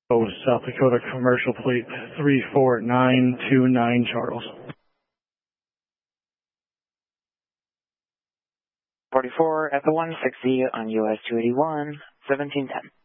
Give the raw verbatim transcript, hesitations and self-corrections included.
Oh, South Dakota commercial plate three four nine two nine Charles. forty-four at the one sixty on U S two eighty-one, seventeen ten.